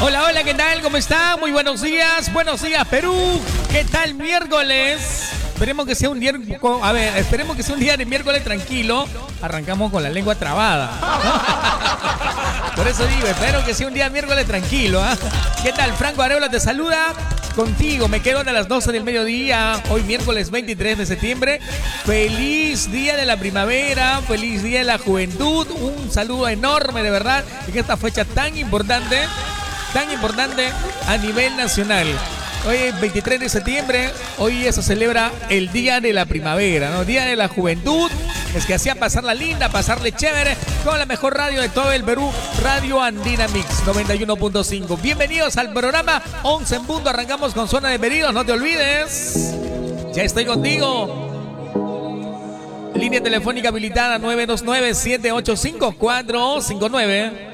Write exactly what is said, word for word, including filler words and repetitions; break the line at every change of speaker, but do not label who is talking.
Hola, hola, ¿qué tal? ¿Cómo está? Muy buenos días. Buenos días, Perú. ¿Qué tal miércoles? Esperemos que sea un día, a ver, esperemos que sea un día de miércoles tranquilo. Arrancamos con la lengua trabada. Por eso digo, espero que sea un día miércoles tranquilo. ¿eh? ¿Qué tal? Franco Areola te saluda. Contigo, me quedo a las doce del mediodía, hoy miércoles veintitrés de septiembre. Feliz día de la primavera, feliz día de la juventud. Un saludo enorme, de verdad, en esta fecha tan importante, tan importante a nivel nacional. Hoy es veintitrés de septiembre, hoy se celebra el Día de la Primavera, ¿no? Día de la Juventud. Es que hacía pasarla linda, pasarle chévere con la mejor radio de todo el Perú, Radio Andina Mix noventa y uno punto cinco. Bienvenidos al programa once en punto, arrancamos con zona de pedidos, no te olvides. Ya estoy contigo. Línea telefónica habilitada nueve dos nueve, siete ocho cinco, cuatro cinco nueve.